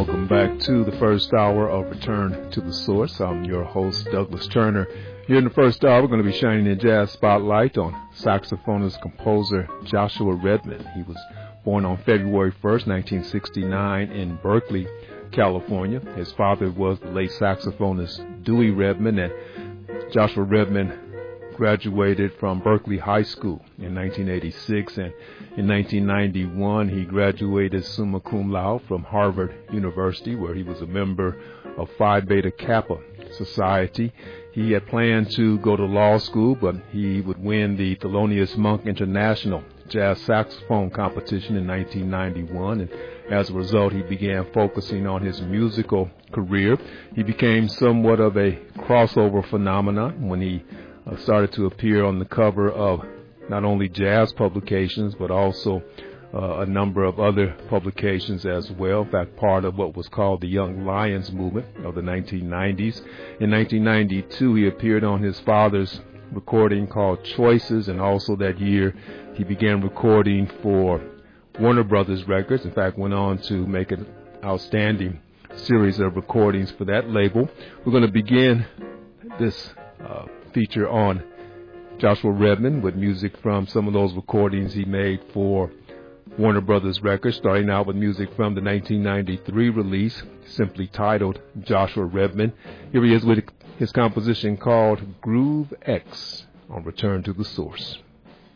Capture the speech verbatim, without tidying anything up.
welcome back to the first hour of Return to the Source. I'm your host, Douglas Turner. Here in the first hour, we're going to be shining a jazz spotlight on saxophonist composer Joshua Redman. He was born on February first, nineteen sixty-nine in Berkeley, California. His father was the late saxophonist Dewey Redman, and Joshua Redman graduated from Berkeley High School in nineteen eighty-six, and in nineteen ninety-one he graduated summa cum laude from Harvard University, where he was a member of Phi Beta Kappa Society. He had planned to go to law school, but he would win the Thelonious Monk International Jazz Saxophone Competition in nineteen ninety-one, and as a result he began focusing on his musical career. He became somewhat of a crossover phenomenon when he Uh, started to appear on the cover of not only jazz publications, but also uh, a number of other publications as well. In fact, part of what was called the Young Lions movement of the nineteen nineties. In nineteen ninety-two, he appeared on his father's recording called Choices, and also that year he began recording for Warner Brothers Records. In fact, went on to make an outstanding series of recordings for that label. We're going to begin this uh, feature on Joshua Redman with music from some of those recordings he made for Warner Brothers Records, starting out with music from the nineteen ninety-three release, simply titled Joshua Redman. Here he is with his composition called Groove X on Return to the Source.